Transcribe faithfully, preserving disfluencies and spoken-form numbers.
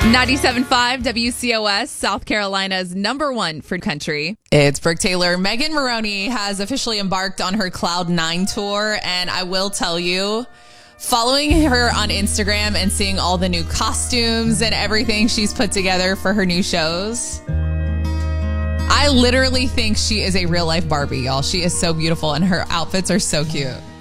ninety-seven point five W C O S, South Carolina's number one for country. It's Brooke Taylor. Megan Moroney has officially embarked on her Cloud Nine tour, and I will tell you, following her on Instagram and seeing all the new costumes and everything she's put together for her new shows, I literally think she is a real life Barbie, y'all. She is so beautiful and her outfits are so cute.